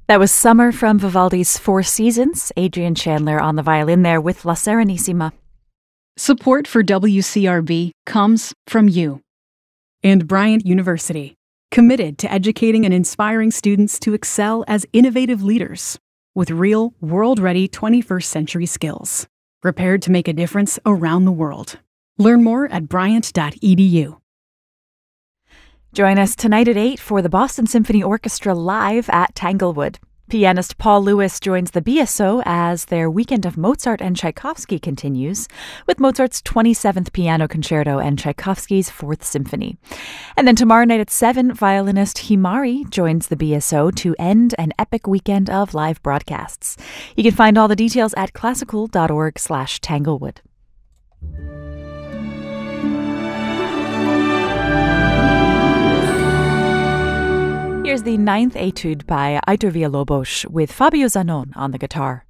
That was Summer from Vivaldi's Four Seasons. Adrian Chandler on the violin there with La Serenissima. Support for WCRB comes from you. And Bryant University, committed to educating and inspiring students to excel as innovative leaders with real, world-ready 21st century skills, prepared to make a difference around the world. Learn more at bryant.edu. Join us tonight at 8 for the Boston Symphony Orchestra live at Tanglewood. Pianist Paul Lewis joins the BSO as their weekend of Mozart and Tchaikovsky continues with Mozart's 27th Piano Concerto and Tchaikovsky's 4th Symphony. And then tomorrow night at 7, violinist Himari joins the BSO to end an epic weekend of live broadcasts. You can find all the details at classical.org/Tanglewood. Here's the 9th Etude by Aitor Villalobos with Fabio Zanon on the guitar.